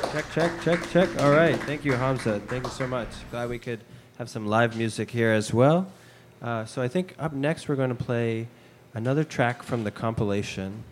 Check. All right. Thank you, Hamza. Thank you so much. Glad we could have some live music here as well. So I think up next we're going to play another track from the compilation.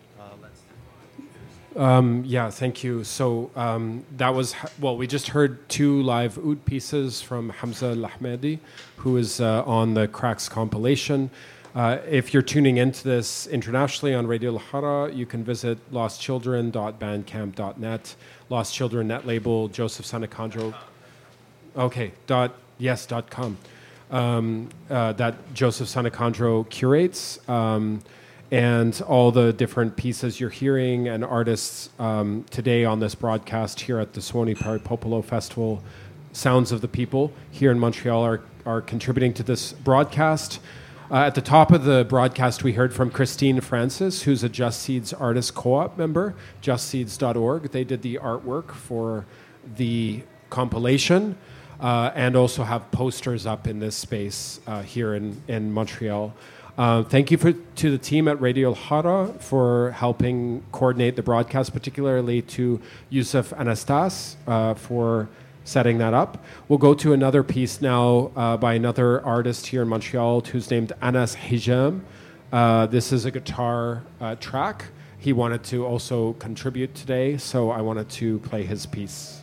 Thank you. So that was, we just heard two live oud pieces from Hamza Al-Ahmadi, who is on the Cracks compilation. If you're tuning into this internationally on Radio Al-Hara, you can visit lostchildren.bandcamp.net, Lost Children net label, Joseph Sanacandro. Okay, .com. That Joseph Sanacandro curates. And all the different pieces you're hearing and artists today on this broadcast here at the Suoni Peripopolo Festival, Sounds of the People here in Montreal are contributing to this broadcast. At the top of the broadcast, we heard from Christine Francis, who's a Just Seeds Artist Co-op member, justseeds.org. They did the artwork for the compilation and also have posters up in this space here in Montreal. Thank you to the team at Radio Al-Hara for helping coordinate the broadcast, particularly to Yusuf Anastas for setting that up. We'll go to another piece now by another artist here in Montreal who's named Anas Hijam. This is a guitar track. He wanted to also contribute today, so I wanted to play his piece.